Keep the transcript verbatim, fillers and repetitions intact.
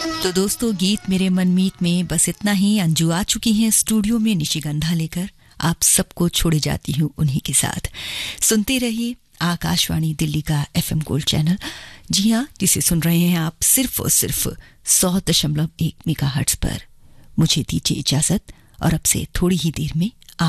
तो दोस्तों, गीत मेरे मनमीत में बस इतना ही। अंजू आ चुकी हैं स्टूडियो में निशिगंधा लेकर। आप सबको छोड़े जाती हूँ उन्हीं के साथ। सुनते रहिए आकाशवाणी दिल्ली का एफएम गोल्ड चैनल। जी हाँ, जिसे सुन रहे हैं आप सिर्फ और सिर्फ सौ दशमलव एक मेगाहर्ट्ज पर। मुझे दीजिए इजाजत और अब से थोड़ी ही देर में